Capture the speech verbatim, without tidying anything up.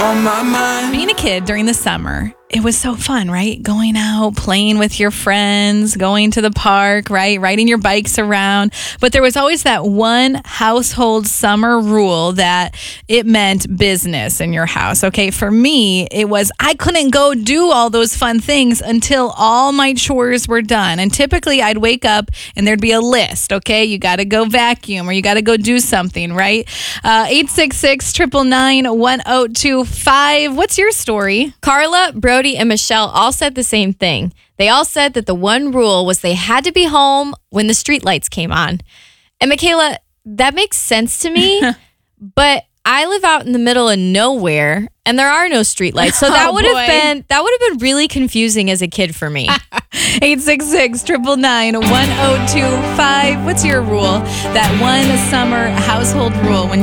on my mind. Being a kid during the summer, it was so fun, right? Going out, playing with your friends, going to the park, right? Riding your bikes around. But there was always that one household summer rule that it meant business in your house. Okay, for me, it was I couldn't go do all those fun things until all my chores were done. And typically I'd wake up and there'd be a list, okay? You got to go vacuum or you got to go do something, right? Uh, eight six six, nine nine nine, one oh two five. What's your story? Carla, Brody, and Michelle all said the same thing. They all said that the one rule was they had to be home when the streetlights came on. And Michaela, that makes sense to me, but I live out in the middle of nowhere and there are no streetlights. So that Oh, would have boy. been that would have been really confusing as a kid for me. eight six six, nine nine nine, one oh two five. What's your rule? That one summer household rule when